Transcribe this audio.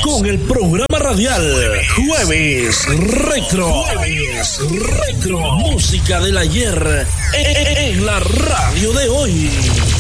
con el programa radial Jueves Retro. Jueves Retro. Música del ayer en la radio de hoy.